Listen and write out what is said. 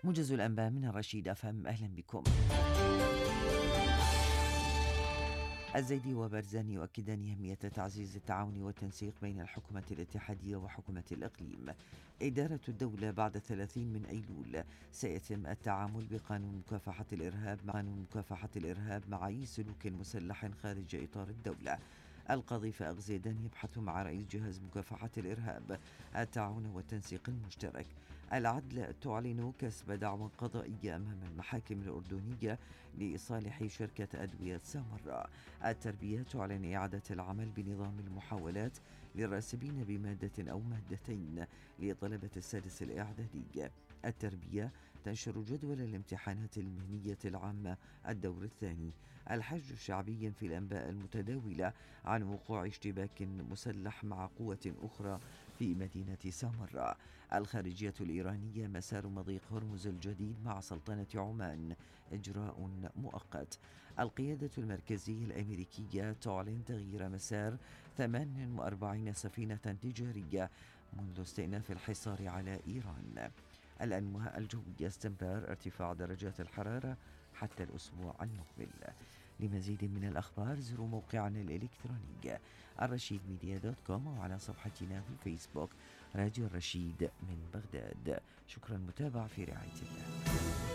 موجز الأنباء من الرشيد أفهم، أهلا بكم. الزيدي وبرزاني يؤكدان أهمية تعزيز التعاون والتنسيق بين الحكومة الاتحادية وحكومة الإقليم. إدارة الدولة بعد 30 من أيلول سيتم التعامل بقانون مكافحة الإرهاب مع أي سلوك مسلح خارج إطار الدولة. القاضي فائق زيدان يبحث مع رئيس جهاز مكافحة الإرهاب التعاون والتنسيق المشترك. العدل تعلن كسب دعوى قضائية أمام المحاكم الأردنية لصالح شركة أدوية سامراء. التربية تعلن إعادة العمل بنظام المحاولات للراسبين بمادة أو مادتين لطلبة السادس الإعدادي. التربية تنشر جدول الامتحانات المهنية العامة الدور الثاني. الحشد الشعبي في الأنباء المتداولة عن وقوع اشتباك مسلح مع قوة أخرى في مدينة سامراء. الخارجية الإيرانية: مسار مضيق هرمز الجديد مع سلطنة عمان إجراء مؤقت. القيادة المركزية الأمريكية تعلن تغيير مسار 48 سفينة تجارية منذ استئناف الحصار على إيران. الأنواع الجوية: استمرار ارتفاع درجات الحرارة حتى الأسبوع المقبل. لمزيد من الأخبار زوروا موقعنا الإلكتروني الرشيدميديا.com وعلى صفحتنا في الفيسبوك راديو الرشيد من بغداد. شكرا، متابعة في رعاية الله.